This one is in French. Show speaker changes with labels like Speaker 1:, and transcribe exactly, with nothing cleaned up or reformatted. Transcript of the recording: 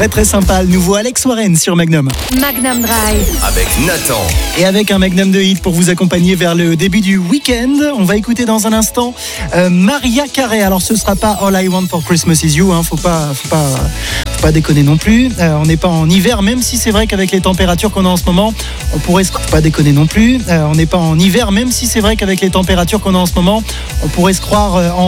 Speaker 1: Très très sympa, le nouveau Alex Warren sur Magnum.
Speaker 2: Magnum Drive.
Speaker 3: Avec Nathan.
Speaker 1: Et avec un Magnum de hit pour vous accompagner vers le début du week-end. On va écouter dans un instant euh, Maria Carey. Alors ce sera pas All I Want for Christmas Is You, hein. faut pas, faut pas, faut pas déconner non plus. Euh, on n'est pas en hiver, même si c'est vrai qu'avec les températures qu'on a en ce moment, on pourrait se... faut pas déconner non plus. Euh, on n'est pas en hiver, même si c'est vrai qu'avec les températures qu'on a en ce moment, on pourrait se croire euh, en